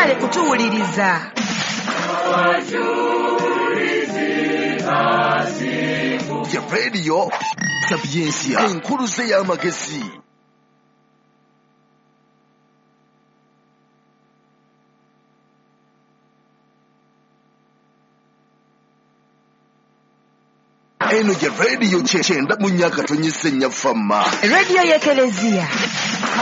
mwagale kutuwuliriza. Ya Radio Sapiensia enkuluze y'amagezi. Eno ya Radio 9 mu Nyakatonyi Ssenyafamma. Radio y'Ekelezia.